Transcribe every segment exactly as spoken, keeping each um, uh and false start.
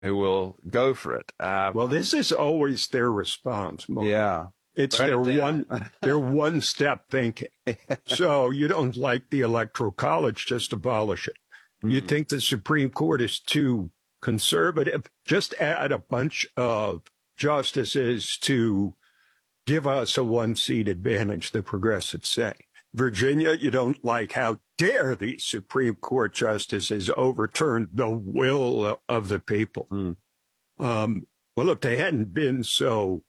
who will go for it. Uh, well, this is always their response, Mark. Yeah. It's Right their there. one, their one step thinking. So you don't like the Electoral College, just abolish it. You Mm. think the Supreme Court is too conservative, just add a bunch of justices to give us a one seat advantage, the progressives say. Virginia, you don't like, how dare these Supreme Court justices overturn the will of the people. Mm. Um, well, if they hadn't been so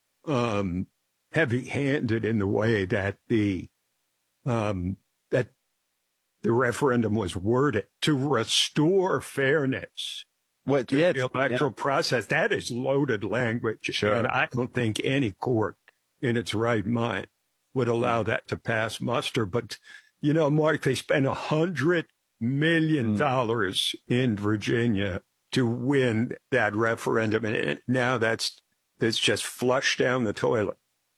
um, heavy-handed in the way that the um, that the referendum was worded to restore fairness Well, to yeah, the electoral yeah. process, that is loaded language. Sure. And I don't think any court in its right mind would allow that to pass muster. But, you know, Mark, they spent a hundred million dollars mm. in Virginia to win that referendum. And now that's, that's just flushed down the toilet.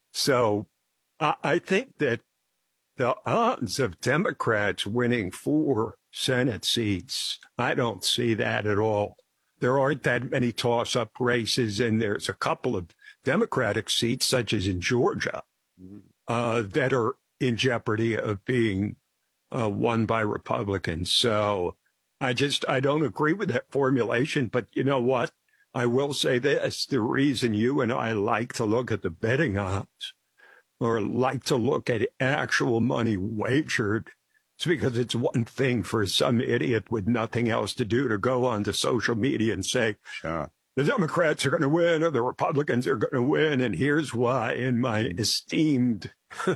So I, I think that the odds of Democrats winning four Senate seats, I don't see that at all. There aren't that many toss-up races, and there's a couple of Democratic seats, such as in Georgia, uh, that are in jeopardy of being uh, won by Republicans. So I just, I don't agree with that formulation. But you know what? I will say this. The reason you and I like to look at the betting odds or like to look at actual money wagered, it's because it's one thing for some idiot with nothing else to do to go onto social media and say, sure, the Democrats are going to win or the Republicans are going to win. And here's why. In my esteemed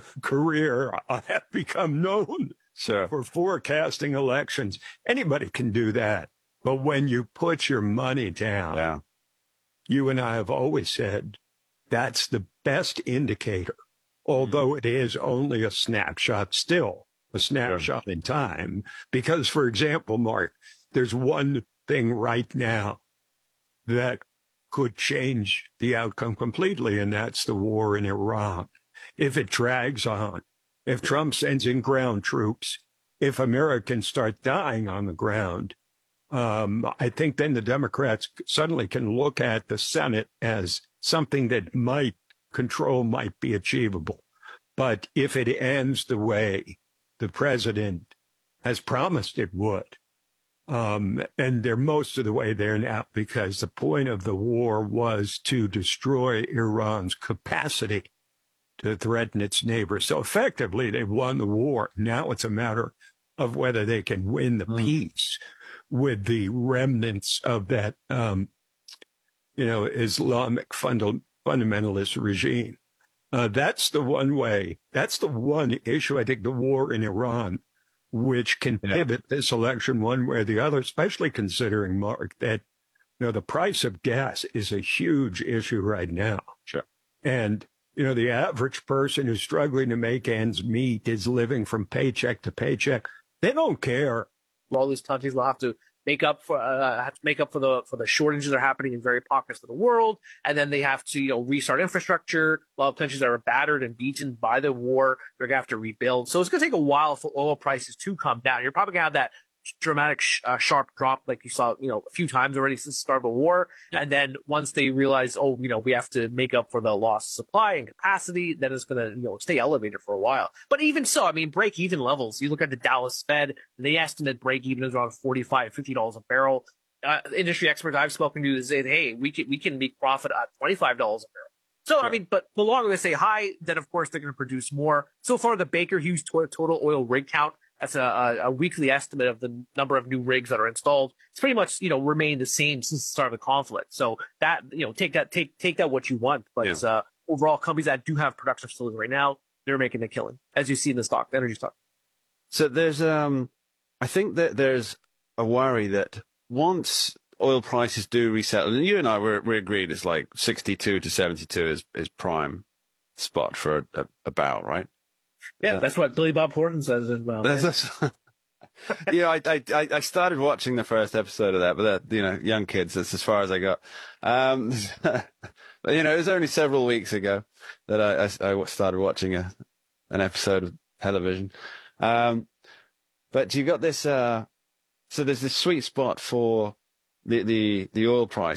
career, I have become known sure. for forecasting elections. Anybody can do that. But when you put your money down, yeah. you and I have always said that's the best indicator, although it is only a snapshot still. A snapshot sure. in time. Because, for example, Mark, there's one thing right now that could change the outcome completely, and that's the war in Iran. If it drags on, if Trump sends in ground troops, if Americans start dying on the ground, um, I think then the Democrats suddenly can look at the Senate as something that might control might be achievable. But if it ends the way the president has promised it would, um, and they're most of the way there now, because the point of the war was to destroy Iran's capacity to threaten its neighbors. So effectively, they won the war. Now it's a matter of whether they can win the mm. peace with the remnants of that, um, you know, Islamic funda- fundamentalist regime. Uh, that's the one way. That's the one issue, I think, the war in Iran, which can yeah. pivot this election one way or the other, especially considering, Mark, that, you know, the price of gas is a huge issue right now. Sure. And, you know, the average person who's struggling to make ends meet is living from paycheck to paycheck. They don't care. All these countries will have to make up for uh, have to make up for the for the shortages that are happening in various pockets of the world, and then they have to you know restart infrastructure. A lot of countries that are battered and beaten by the war, they're gonna have to rebuild. So it's gonna take a while for oil prices to come down. You're probably gonna have that dramatic, sh- uh, sharp drop like you saw, you know, a few times already since the start of the war. Yeah. And then once they realize, oh, you know, we have to make up for the lost supply and capacity, then it's going to, you know, stay elevated for a while. But even so, I mean, break even levels, you look at the Dallas Fed, they estimate break even is around forty-five, fifty dollars a barrel. Uh, industry experts I've spoken to say, hey, we can, we can make profit at twenty-five dollars a barrel. So, sure. I mean, but the longer they say high, then of course they're going to produce more. So far, the Baker Hughes to- total oil rig count, that's a, a, a weekly estimate of the number of new rigs that are installed. It's pretty much, you know, remained the same since the start of the conflict. So that, you know, take that, take, take that what you want. But yeah. uh, overall, companies that do have production facilities right now, they're making a killing, as you see in the stock, the energy stock. So there's, um, I think that there's a worry that once oil prices do resettle, and you and I, we we agreed it's like sixty-two to seventy-two is, is prime spot for a, a, a barrel, right? Yeah, uh, that's what Billy Bob Thornton says as well. That's, that's, yeah, I, I I started watching the first episode of that, but that, you know, young kids, that's as far as I got. Um, but, you know, it was only several weeks ago that I, I, I started watching a, an episode of television. Um, but you got this, uh, so there's this sweet spot for the, the, the oil price